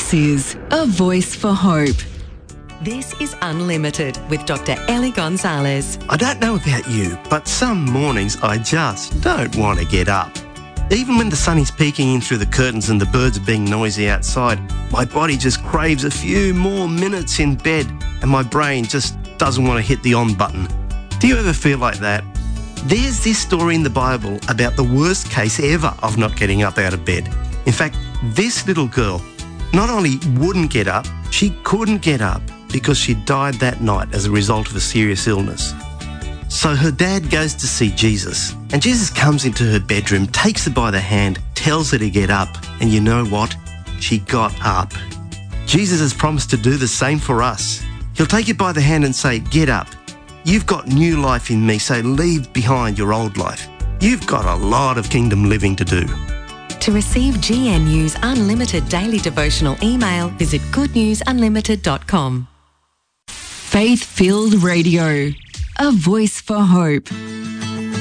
This is A Voice for Hope. This is Unlimited with Dr. Ellie Gonzalez. I don't know about you, but some mornings I just don't want to get up. Even when the sun is peeking in through the curtains and the birds are being noisy outside, my body just craves a few more minutes in bed and my brain just doesn't want to hit the on button. Do you ever feel like that? There's this story in the Bible about the worst case ever of not getting up out of bed. In fact, this little girl not only wouldn't get up, she couldn't get up because she died that night as a result of a serious illness. So her dad goes to see Jesus, and Jesus comes into her bedroom, takes her by the hand, tells her to get up, and you know what? She got up. Jesus has promised to do the same for us. He'll take you by the hand and say, get up. You've got new life in me, so leave behind your old life. You've got a lot of kingdom living to do. To receive GNU's unlimited daily devotional email, visit goodnewsunlimited.com. Faith-filled radio. A Voice for Hope.